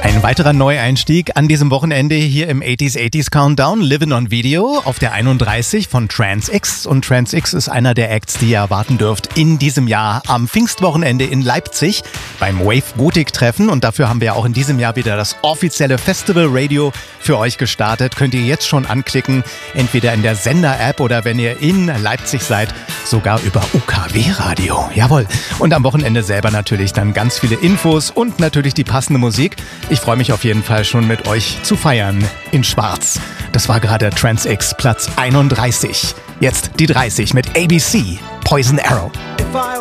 Ein weiterer Neueinstieg an diesem Wochenende hier im 80s Countdown, Livin' on Video auf der 31 von Trans-X. Und Trans-X ist einer der Acts, die ihr erwarten dürft in diesem Jahr am Pfingstwochenende in Leipzig beim Wave Gothic Treffen. Und dafür haben wir auch in diesem Jahr wieder das offizielle Festival Radio für euch gestartet. Könnt ihr jetzt schon anklicken, entweder in der Sender-App oder wenn ihr in Leipzig seid, sogar über UKW-Radio. Jawohl. Und am Wochenende selber natürlich dann ganz viele Infos und natürlich die passende Musik. Ich freue mich auf jeden Fall schon mit euch zu feiern in Schwarz. Das war gerade Trans-X Platz 31. Jetzt die 30 mit ABC, Poison Arrow.